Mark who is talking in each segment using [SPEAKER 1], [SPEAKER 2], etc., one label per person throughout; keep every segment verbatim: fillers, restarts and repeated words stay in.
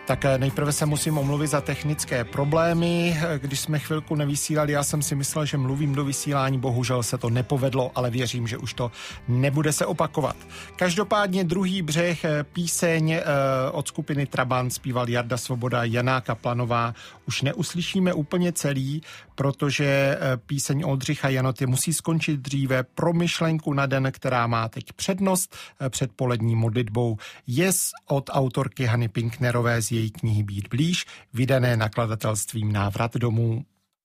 [SPEAKER 1] Tak nejprve se musím omluvit za technické problémy. Když jsme chvilku nevysílali, já jsem si myslel, že mluvím do vysílání, bohužel se to nepovedlo, ale věřím, že už to nebude se opakovat. Každopádně Druhý břeh, píseň od skupiny Trabant, zpíval Jarda Svoboda, Jana Kaplanová. Už neuslyšíme úplně celý, protože píseň Oldřicha Janoty musí skončit dříve. Pro myšlenku na den, která má teď přednost před polední modlitbou, je od autorky Hany Pinknerové z její knihy Být blíž, vydané nakladatelstvím Návrat domů.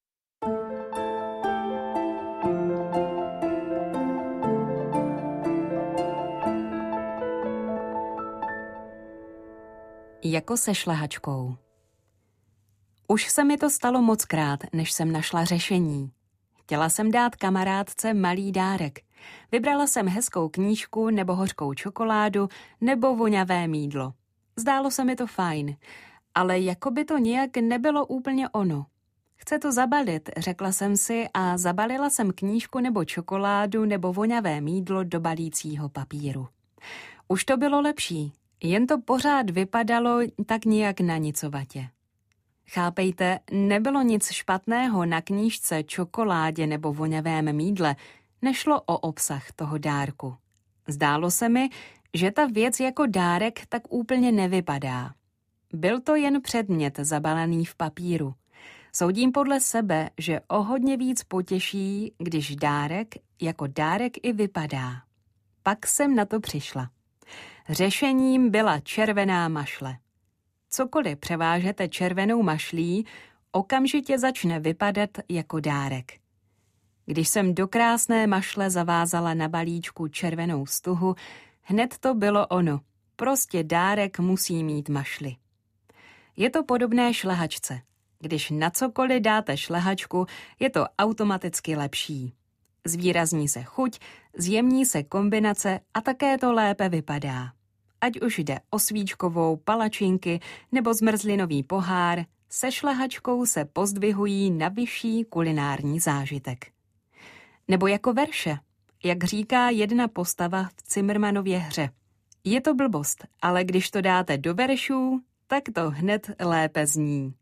[SPEAKER 2] Jako se šlehačkou. Už se mi to stalo mockrát, než jsem našla řešení. Chtěla jsem dát kamarádce malý dárek. Vybrala jsem hezkou knížku nebo hořkou čokoládu nebo voňavé mýdlo. Zdálo se mi to fajn, ale jako by to nějak nebylo úplně ono. Chce to zabalit, řekla jsem si a zabalila jsem knížku nebo čokoládu nebo voňavé mýdlo do balícího papíru. Už to bylo lepší, jen to pořád vypadalo tak nějak nanicovatě. Chápejte, nebylo nic špatného na knížce, čokoládě nebo voňavém mýdle, nešlo o obsah toho dárku. Zdálo se mi, že ta věc jako dárek tak úplně nevypadá. Byl to jen předmět zabalený v papíru. Soudím podle sebe, že o hodně víc potěší, když dárek jako dárek i vypadá. Pak jsem na to přišla. Řešením byla červená mašle. Cokoliv převážete červenou mašlí, okamžitě začne vypadat jako dárek. Když jsem do krásné mašle zavázala na balíčku červenou stuhu, hned to bylo ono. Prostě dárek musí mít mašli. Je to podobné šlehačce. Když na cokoliv dáte šlehačku, je to automaticky lepší. Zvýrazní se chuť, zjemní se kombinace a také to lépe vypadá. Ať už jde o svíčkovou, palačinky nebo zmrzlinový pohár, se šlehačkou se pozdvihují na vyšší kulinární zážitek. Nebo jako verše, jak říká jedna postava v Cimrmanově hře. Je to blbost, ale když to dáte do veršů, tak to hned lépe zní.